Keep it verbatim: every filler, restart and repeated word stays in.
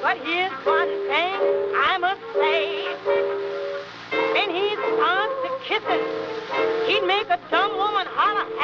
But here's one thing I must say. When he's on to kissing, he'd make a dumb woman holler.